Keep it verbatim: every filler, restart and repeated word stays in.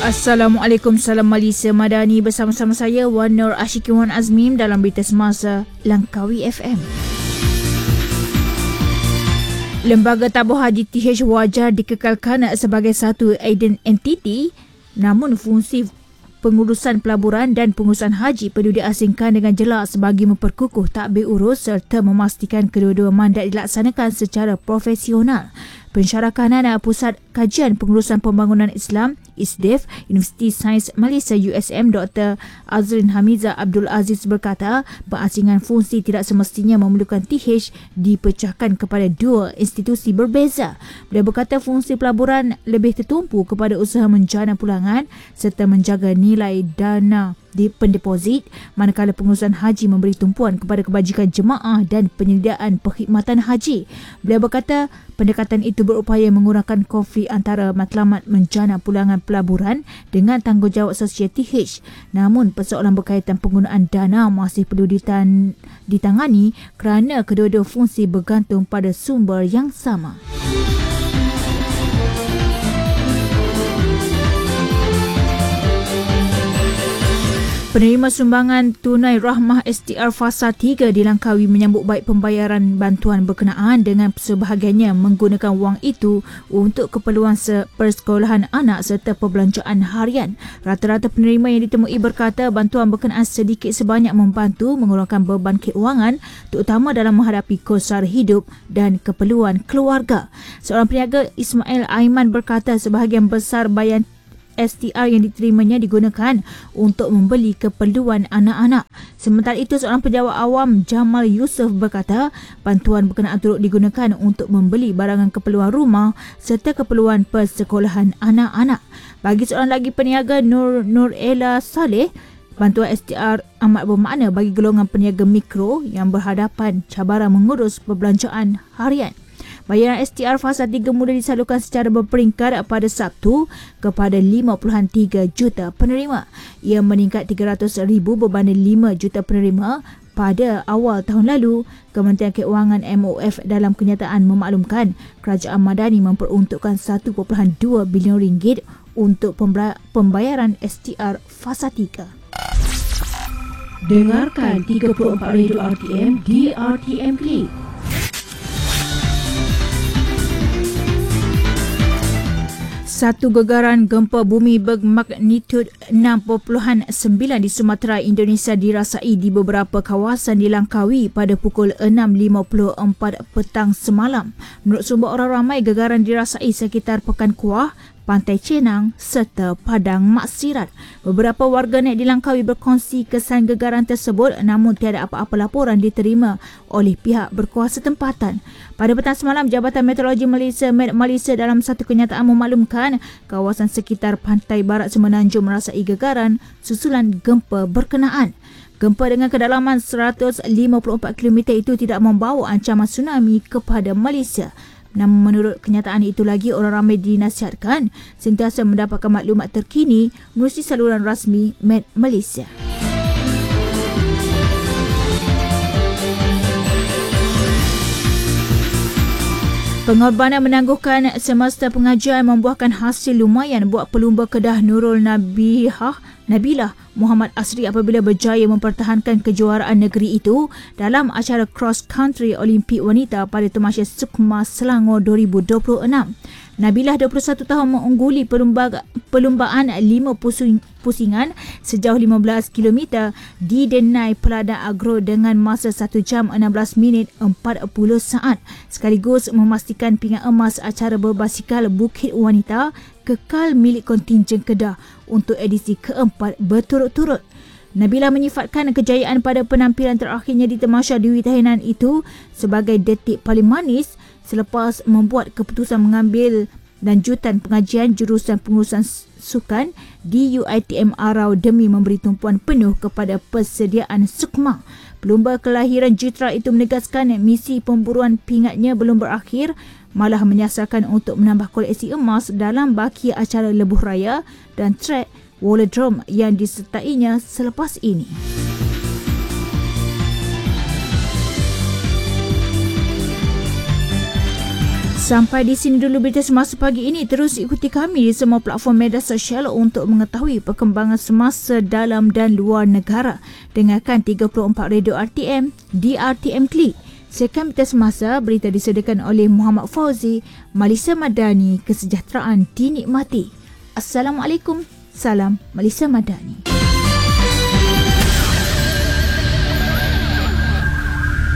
Assalamualaikum, salam Malaysia Madani. Bersama-sama saya Wan Nur Ashiki Wan Azmim dalam Berita Semasa Langkawi F M. Lembaga Tabung Haji T H wajar dikekalkan sebagai satu entiti, namun fungsi pengurusan pelaburan dan pengurusan haji perlu diasingkan dengan jelas bagi memperkukuh takbir urus serta memastikan kedua-dua mandat dilaksanakan secara profesional. Pensyarakanan Pusat Kajian Pengurusan Pembangunan Islam I S D I F Universiti Sains Malaysia U S M Doktor Azrin Hamiza Abdul Aziz berkata, pengasingan fungsi tidak semestinya memerlukan T H dipecahkan kepada dua institusi berbeza. Beliau berkata fungsi pelaburan lebih tertumpu kepada usaha menjana pulangan serta menjaga nilai dana di pendeposit, manakala pengurusan haji memberi tumpuan kepada kebajikan jemaah dan penyediaan perkhidmatan haji. Beliau berkata pendekatan itu berupaya mengurangkan konflik antara matlamat menjana pulangan pelaburan dengan tanggungjawab sosial T H. Namun persoalan berkaitan penggunaan dana masih perlu ditan- ditangani kerana kedua-dua fungsi bergantung pada sumber yang sama. Penerima sumbangan tunai rahmah S T R Fasa tiga di Langkawi menyambut baik pembayaran bantuan berkenaan dengan sebahagiannya menggunakan wang itu untuk keperluan persekolahan anak serta perbelanjaan harian. Rata-rata penerima yang ditemui berkata bantuan berkenaan sedikit sebanyak membantu mengurangkan beban keuangan terutama dalam menghadapi kos sara hidup dan keperluan keluarga. Seorang peniaga Ismail Aiman berkata sebahagian besar bayaran S T R yang diterimanya digunakan untuk membeli keperluan anak-anak. Sementara itu, seorang pejabat awam Jamal Yusof berkata bantuan berkenaan turut digunakan untuk membeli barangan keperluan rumah serta keperluan persekolahan anak-anak. Bagi seorang lagi peniaga Nur Nur Ella Saleh, bantuan S T R amat bermakna bagi golongan peniaga mikro yang berhadapan cabaran mengurus perbelanjaan harian. Bayaran S T R Fasa tiga mula disalurkan secara berperingkat pada Sabtu kepada lima puluh tiga juta penerima. Ia meningkat tiga ratus ribu berbanding lima juta penerima pada awal tahun lalu. Kementerian Keuangan M O F dalam kenyataan memaklumkan Kerajaan Madani memperuntukkan satu perpuluhan dua bilion ringgit untuk pembayaran S T R Fasa tiga. Dengarkan tiga puluh empat Radio R T M di R T M Click. Satu gegaran gempa bumi bermagnitud enam perpuluhan sembilan di Sumatera, Indonesia dirasai di beberapa kawasan di Langkawi pada pukul enam lima puluh empat petang semalam. Menurut sumber orang ramai, gegaran dirasai sekitar Pekan Kuah, Pantai Cenang serta Padang Maksirat. Beberapa warganet di Langkawi berkongsi kesan gegaran tersebut, namun tiada apa-apa laporan diterima oleh pihak berkuasa tempatan. Pada petang semalam, Jabatan Meteorologi Malaysia Met Malaysia dalam satu kenyataan memaklumkan kawasan sekitar pantai barat Semenanjung merasai gegaran susulan gempa berkenaan. Gempa dengan kedalaman seratus lima puluh empat kilometer itu tidak membawa ancaman tsunami kepada Malaysia. Namun menurut kenyataan itu lagi, orang ramai dinasihatkan sentiasa mendapatkan maklumat terkini melalui saluran rasmi Met Malaysia. Pengorbanan menangguhkan semasa pengajian membuahkan hasil lumayan buat pelumba Kedah Nurul Nabihah Nabilah Muhammad Asri apabila berjaya mempertahankan kejuaraan negeri itu dalam acara cross country Olimpik Wanita pada Tamasya Sukma Selangor dua ribu dua puluh enam. Nabilah dua puluh satu tahun mengungguli perlumba, perlumbaan lima pusing, pusingan sejauh lima belas kilometer di Denai Pelada Agro dengan masa satu jam enam belas minit empat puluh saat, sekaligus memastikan pinggan emas acara berbasikal Bukit Wanita kekal milik kontingen Kedah untuk edisi keempat berturut-turut. Nabila menyifatkan kejayaan pada penampilan terakhirnya di Tamasya Dewi Tahinan itu sebagai detik paling manis selepas membuat keputusan mengambil lanjutan pengajian jurusan pengurusan sukan di U I T M Arau demi memberi tumpuan penuh kepada persediaan Sukma. Pelumba kelahiran Jitra itu menegaskan misi pemburuan pingatnya belum berakhir, malah menyasarkan untuk menambah koleksi emas dalam baki acara lebuh raya dan trek velodrome yang disertainya selepas ini. Sampai di sini dulu berita semasa pagi ini. Terus ikuti kami di semua platform media sosial untuk mengetahui perkembangan semasa dalam dan luar negara. Dengarkan tiga puluh empat Radio R T M di R T M Klik. Sekian berita semasa, berita disediakan oleh Muhammad Fauzi. Malaysia Madani, kesejahteraan dinikmati. Assalamualaikum. Salam Malaysia Madani.